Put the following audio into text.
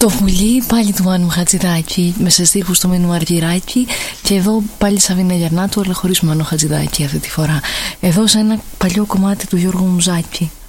Το πουλί πάλι του Μάνου Χατζηδάκη, με σε στίχους του Μίνου Αργυράκη. Και εδώ πάλι Σαβίνα Γιαρνάτου, αλλά χωρίς Μάνου Χατζηδάκη αυτή τη φορά. Εδώ σε ένα παλιό κομμάτι του Γιώργου Μουζάκη.